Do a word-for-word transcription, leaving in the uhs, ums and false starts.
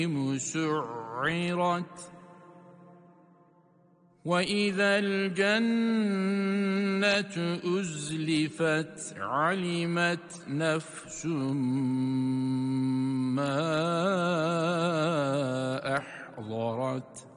سُعِّرَتْ وَإِذَا الْجَنَّةُ أُزْلِفَتْ عَلِمَتْ نَفْسٌ مَّا أَحْضَرَتْ